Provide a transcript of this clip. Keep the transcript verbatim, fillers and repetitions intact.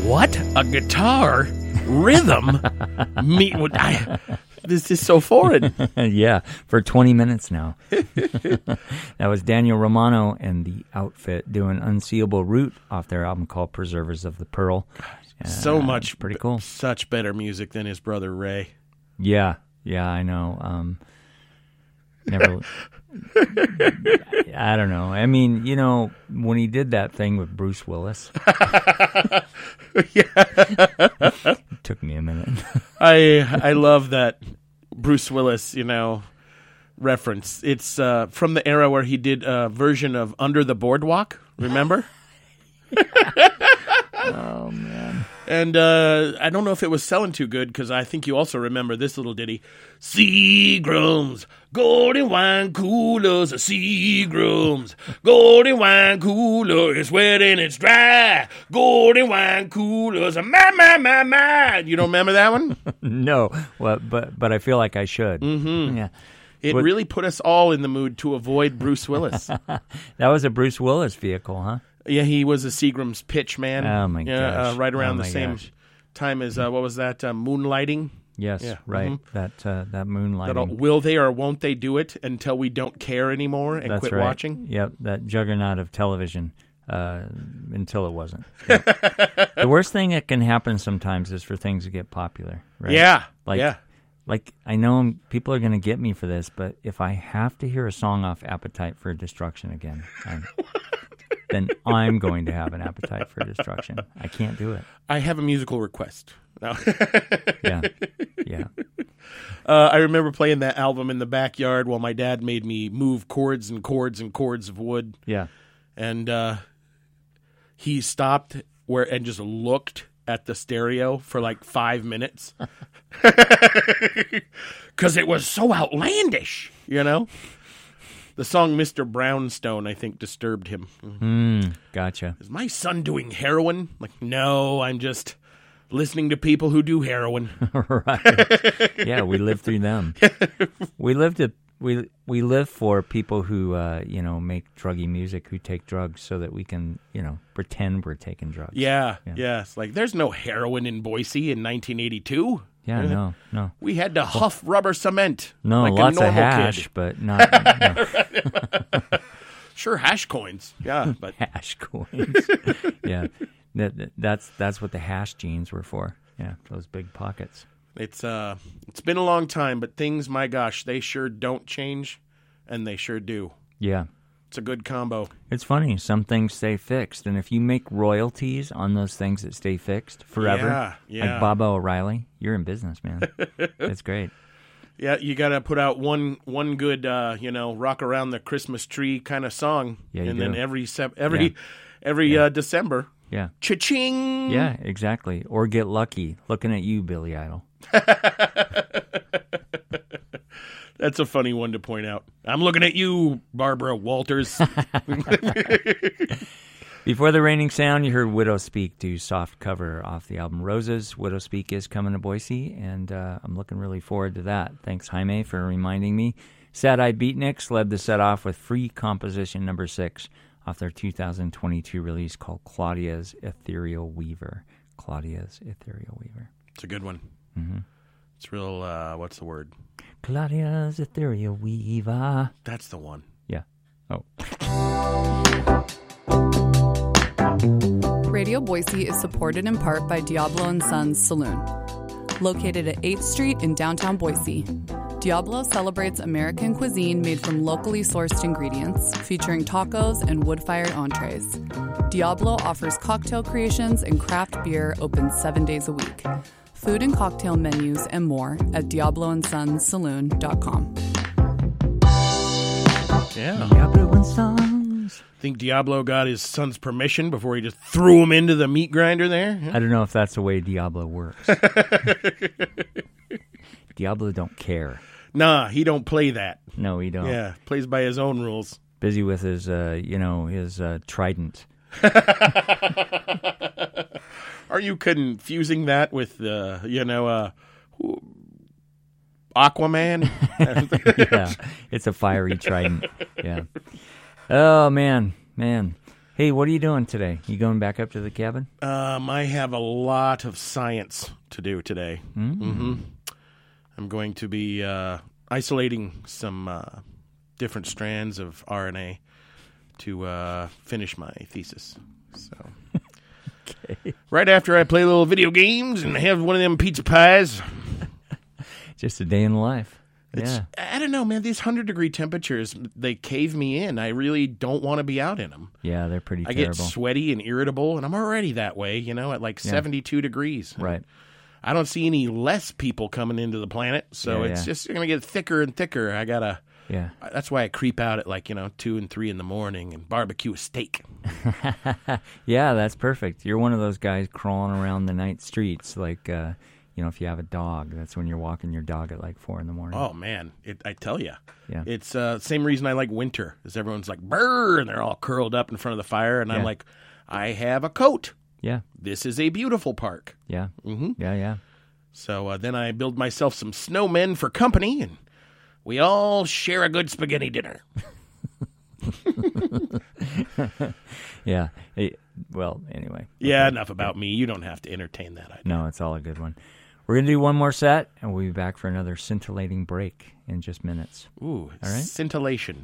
What? A guitar? Rhythm? Me? I, this is so foreign. Yeah, for twenty minutes now. That was Daniel Romano and the Outfit doing Unseeable Root off their album called Preservers of the Pearl. Uh, so much, pretty cool. Such better music than his brother Ray. Yeah, yeah, I know. Um, never. I don't know. I mean, you know, when he did that thing with Bruce Willis, yeah, it took me a minute. I I love that Bruce Willis, you know, reference. It's uh, from the era where he did a version of Under the Boardwalk. Remember? Oh man. And uh, I don't know if it was selling too good because I think you also remember this little ditty. Seagrams, golden wine coolers, Seagrams, golden wine cooler is wet and it's dry. Golden wine coolers, my, my, my, my. You don't remember that one? No, well, but but I feel like I should. Mm-hmm. Yeah. It What- really put us all in the mood to avoid Bruce Willis. That was a Bruce Willis vehicle, huh? Yeah, he was a Seagram's pitch man. Oh, my yeah, gosh. Uh, right around Oh, the my same gosh. time as, uh, what was that, uh, Moonlighting? Yes, Yeah, right. mhm. That uh, that moonlighting. That'll, will they or won't they do it until we don't care anymore and That's quit right. watching? Yep, that juggernaut of television uh, until it wasn't. Yep. The worst thing that can happen sometimes is for things to get popular, right? Yeah, Like, yeah. Like, I know I'm- people are going to get me for this, but if I have to hear a song off Appetite for Destruction again, I'm, then I'm going to have an appetite for destruction. I can't do it. I have a musical request. No. Yeah, yeah. uh, I remember playing that album in the backyard while my dad made me move cords and cords and cords of wood. Yeah. And uh, he stopped where and just looked at the stereo for like five minutes. Because it was so outlandish, you know? The song Mister Brownstone, I think, disturbed him. Mm, gotcha. Is my son doing heroin? Like, no, I'm just listening to people who do heroin. Right. Yeah, we live through them. We live to we we live for people who uh, you know, make druggy music, who take drugs so that we can, you know, pretend we're taking drugs. Yeah, Yeah. yeah. It's like, there's no heroin in Boise in nineteen eighty-two. Yeah, no, no. We had to huff rubber cement. No, like lots a of normal hash, kid. but not no. Sure, hash coins. Yeah, but hash coins. Yeah. That, that- that's that's what the hash jeans were for. Yeah, those big pockets. it's uh, it's been a long time. But things, my gosh, they sure don't change, and they sure do. Yeah. It's a good combo. It's funny. Some things stay fixed, and if you make royalties on those things that stay fixed forever, Yeah, yeah. like Baba O'Reilly, you're in business, man. That's great. Yeah, you got to put out one one good, uh, you know, rock around the Christmas tree kind of song, Yeah, you and then do. every sep- every Yeah. every Yeah. Uh, December, Yeah. cha-ching. Yeah, exactly. Or get lucky. Looking at you, Billy Idol. That's a funny one to point out. I'm looking at you, Barbara Walters. Before the raining sound, you heard Widow Speak do soft cover off the album Roses. Widow Speak is coming to Boise, and uh, I'm looking really forward to that. Thanks, Jaime, for reminding me. Sad Eye Beatniks led the set off with free composition number six off their two thousand twenty-two release called Claudia's Ethereal Weaver. Claudia's Ethereal Weaver. It's a good one. Mm-hmm. It's real, uh, what's the word? Claudia's Ethereal Weaver. That's the one. Yeah. Oh. Radio Boise is supported in part by Diablo and Sons Saloon. Located at eighth Street in downtown Boise, Diablo celebrates American cuisine made from locally sourced ingredients, featuring tacos and wood-fired entrees. Diablo offers cocktail creations and craft beer open seven days a week. Food and cocktail menus and more at diablo and sons saloon dot com. Yeah. Diablo and Sons. Think Diablo got his son's permission before he just threw him into the meat grinder there? I don't know if that's the way Diablo works. Diablo don't care. Nah, he don't play that. No, he don't. Yeah, plays by his own rules. Busy with his, uh, you know, his uh, trident. Are you confusing that with, uh, you know, uh, Aquaman? Yeah, it's a fiery trident. Yeah. Oh man, man. Hey, what are you doing today? You going back up to the cabin? Um, I have a lot of science to do today. Mm. Mm-hmm. I'm going to be uh, isolating some uh, different strands of R N A to uh, finish my thesis. So, Okay. right after I play little video games and have one of them pizza pies. Just a day in the life. It's, Yeah. I don't know, man. These hundred-degree temperatures, they cave me in. I really don't want to be out in them. Yeah, they're pretty I terrible. get sweaty and irritable, and I'm already that way, you know, at like Yeah. seventy-two degrees. Right. I don't see any less people coming into the planet, so Yeah, it's yeah. just going to get thicker and thicker. I got to... Yeah. That's why I creep out at like, you know, two and three in the morning and barbecue a steak. Yeah, that's perfect. You're one of those guys crawling around the night streets, like, uh, you know, if you have a dog, that's when you're walking your dog at like four in the morning. Oh, man. It, I tell you. Yeah. It's the uh, same reason I like winter, is everyone's like, brrr, and they're all curled up in front of the fire. And I'm Yeah. like, I have a coat. Yeah. This is a beautiful park. Yeah. Mm-hmm. Yeah, yeah. So uh, then I build myself some snowmen for company, and we all share a good spaghetti dinner. Yeah. Hey, well, anyway. Yeah, enough about me. You don't have to entertain that idea. No, it's all a good one. We're going to do one more set, and we'll be back for another scintillating break in just minutes. Ooh, All right. scintillation.